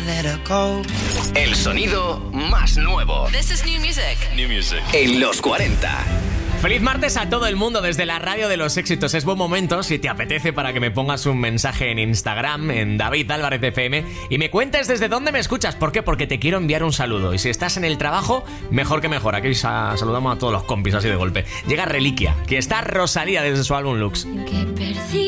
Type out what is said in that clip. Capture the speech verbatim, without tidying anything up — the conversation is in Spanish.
let her go. El sonido más nuevo. This is new music. New music. En los cuarenta. Feliz martes a todo el mundo desde la radio de los éxitos. Es buen momento, si te apetece, para que me pongas un mensaje en Instagram, en David Álvarez F M, y me cuentes desde dónde me escuchas. ¿Por qué? Porque te quiero enviar un saludo. Y si estás en el trabajo, mejor que mejor. Aquí saludamos a todos los compis así de golpe. Llega Reliquia, que está Rosalía desde su álbum Lux. Que perdí